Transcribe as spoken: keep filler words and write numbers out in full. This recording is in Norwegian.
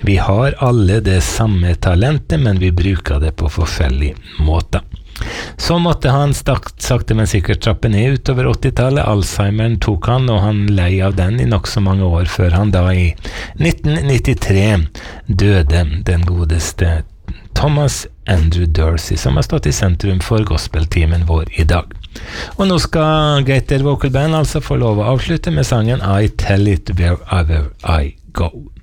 Vi har alle det samme talentet, men vi bruker det på forskjellige måter. Så måtte han stakt, sakte men sikkert trappe ned utover åttitallet. Alzheimeren tok han, og han lei av den i nok så mange år før han da i nitten nittitre døde, den godeste Thomas Andrew Dorsey, som har stått i sentrum for gospeltimen vår i dag. Og nå skal Gator Vocal Band altså få lov å avslutte med sangen I Tell It Wherever I Go.